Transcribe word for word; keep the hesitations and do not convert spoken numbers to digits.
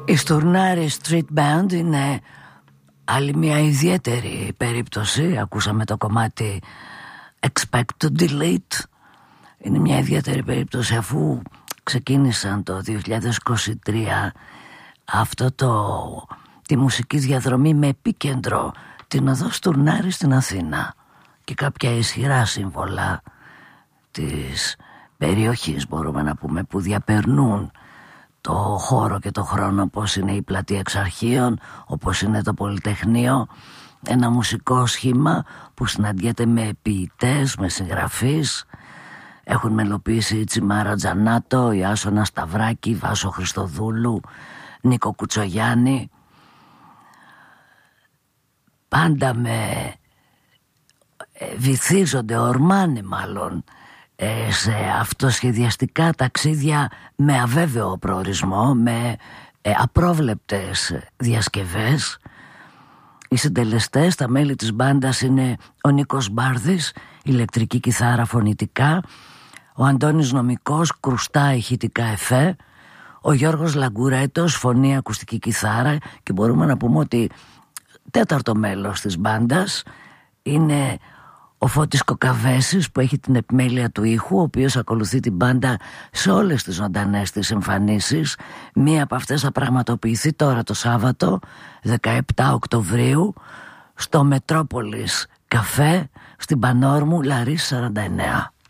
Η Στουρνάρη Street Band είναι άλλη μια ιδιαίτερη περίπτωση. Ακούσαμε το κομμάτι Expect to Delete. Είναι μια ιδιαίτερη περίπτωση αφού ξεκίνησαν το δύο χιλιάδες είκοσι τρία αυτό το, τη μουσική διαδρομή με επίκεντρο την οδό Στουρνάρη στην Αθήνα και κάποια ισχυρά σύμβολα της περιοχής, μπορούμε να πούμε, που διαπερνούν το χώρο και το χρόνο, όπως είναι η Πλατεία Εξαρχείων, όπως είναι το Πολυτεχνείο. Ένα μουσικό σχήμα που συναντιέται με ποιητές, με συγγραφείς. Έχουν μελοποιήσει η Τσιμάρα Τζανάτο, η Άσονα Σταυράκη, Βάσο Χριστοδούλου, Νίκο Κουτσογιάννη. Πάντα με βυθίζονται, ορμάνε μάλλον σε αυτοσχεδιαστικά ταξίδια με αβέβαιο προορισμό, με απρόβλεπτες διασκευές. Οι συντελεστές, τα μέλη της μπάντας είναι ο Νίκος Μπάρδης, ηλεκτρική κιθάρα φωνητικά, ο Αντώνης Νομικός, κρουστά ηχητικά εφέ, ο Γιώργος Λαγκουρέτος, φωνή, ακουστική κιθάρα, και μπορούμε να πούμε ότι τέταρτο μέλος της μπάντας είναι ο Φώτης Κοκαβέσης, που έχει την επιμέλεια του ήχου, ο οποίος ακολουθεί την μπάντα σε όλες τις ζωντανές της εμφανίσεις. Μία από αυτές θα πραγματοποιηθεί τώρα το Σάββατο δεκαεπτά Οκτωβρίου στο Μετρόπολης Καφέ στην Πανόρμου Λαρίς σαράντα εννέα.